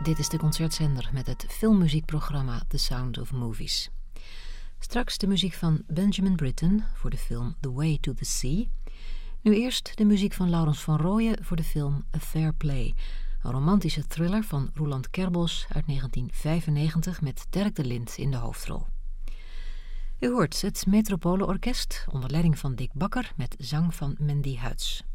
Dit is de Concertzender met het filmmuziekprogramma The Sound of Movies. Straks de muziek van Benjamin Britten voor de film The Way to the Sea. Nu eerst de muziek van Laurens van Rooyen voor de film A Fair Play. Een romantische thriller van Roland Kerbos uit 1995 met Dirk de Lint in de hoofdrol. U hoort het Metropoleorkest onder leiding van Dick Bakker met zang van Mandy Huids.